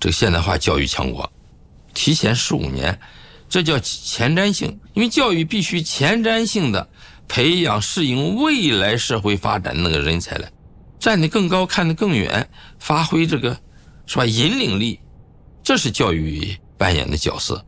这个现代化教育强国，提前15年，这叫前瞻性。因为教育必须前瞻性的培养适应未来社会发展那个人才来，站得更高，看得更远，发挥这个是吧引领力，这是教育扮演的角色。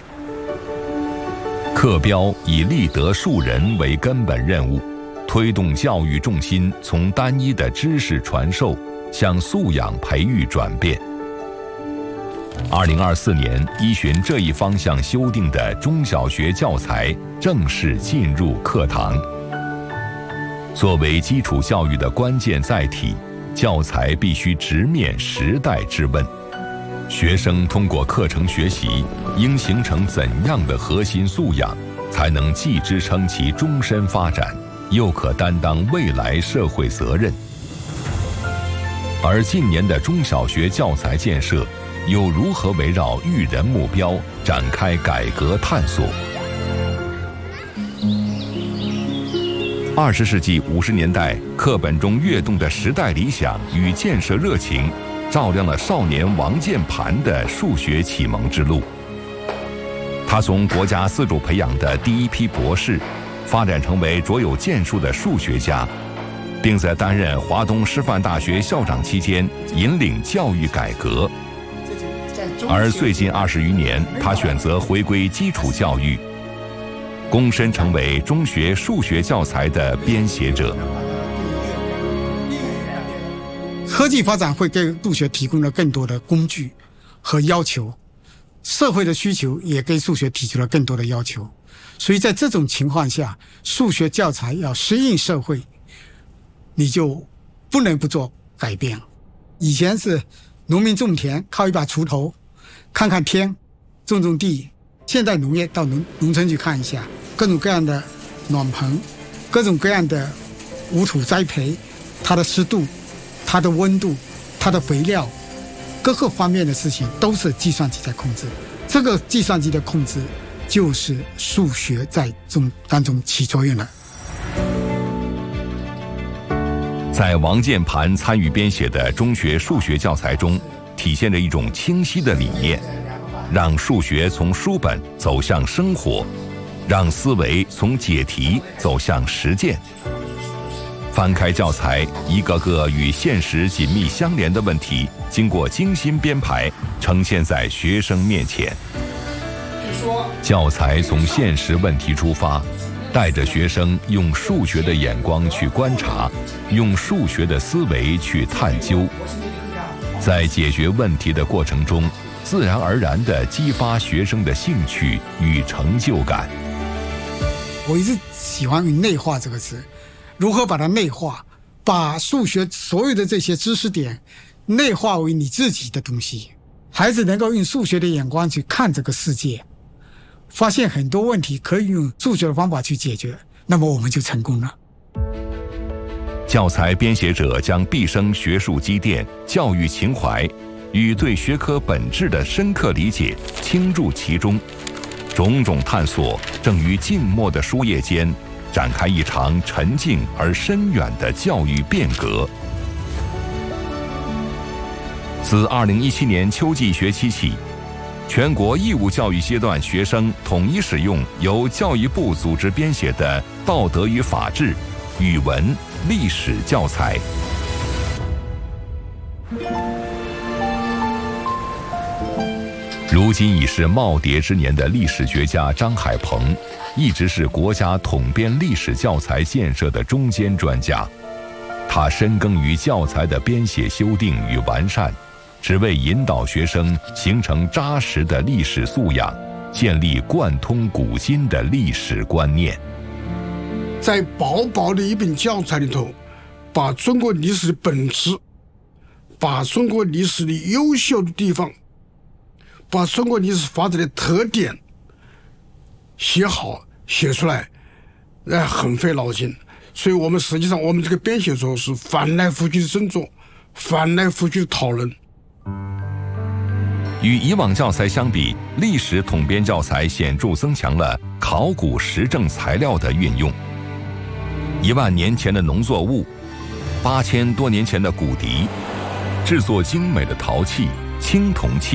课标以立德树人为根本任务，推动教育重心从单一的知识传授向素养培育转变。2024年依循这一方向修订的中小学教材正式进入课堂。作为基础教育的关键载体，教材必须直面时代之问。学生通过课程学习应形成怎样的核心素养，才能既支撑其终身发展，又可担当未来社会责任。而近年的中小学教材建设又如何围绕育人目标展开改革探索？20世纪50年代课本中跃动的时代理想与建设热情，照亮了少年王建盘的数学启蒙之路。他从国家自主培养的第一批博士，发展成为卓有建树的数学家，并在担任华东师范大学校长期间引领教育改革。而最近20余年，他选择回归基础教育，躬身成为中学数学教材的编写者。 科技发展会给数学提供了更多的工具和要求，社会的需求也给数学提出了更多的要求，所以在这种情况下，数学教材要适应社会，你就不能不做改变。以前是农民种田靠一把锄头，看看天，种种地。现代农业到农村去看一下，各种各样的暖棚，各种各样的无土栽培，它的湿度，它的温度，它的肥料，各个方面的事情都是计算机在控制。这个计算机的控制就是数学在当中起作用了。 在王建盘参与编写的中学数学教材中，体现着一种清晰的理念，让数学从书本走向生活，让思维从解题走向实践。翻开教材，一个个与现实紧密相连的问题，经过精心编排，呈现在学生面前。教材从现实问题出发，带着学生用数学的眼光去观察，用数学的思维去探究，在解决问题的过程中，自然而然地激发学生的兴趣与成就感。 我一直喜欢用内化这个词，如何把它内化，把数学所有的这些知识点内化为你自己的东西。孩子能够用数学的眼光去看这个世界，发现很多问题可以用数学的方法去解决，那么我们就成功了。 教材编写者将毕生学术积淀、教育情怀与对学科本质的深刻理解倾注其中，种种探索正于静默的书页间展开一场沉静而深远的教育变革。自2017年秋季学期起，全国义务教育阶段学生统一使用由教育部组织编写的道德与法治、语文、历史教材。如今已是耄耋之年的历史学家张海鹏，一直是国家统编历史教材建设的中坚专家。他深耕于教材的编写修订与完善，只为引导学生形成扎实的历史素养，建立贯通古今的历史观念。 在薄薄的一本教材里头，把中国历史的本质，把中国历史的优秀的地方，把中国历史发展的特点写好写出来，很费脑筋。所以我们实际上我们这个编写作是翻来覆去的斟酌，翻来覆去的讨论。 与以往教材相比，历史统编教材显著增强了考古实证材料的运用。1万年前的农作物，8000多年前的骨笛，制作精美的陶器、青铜器，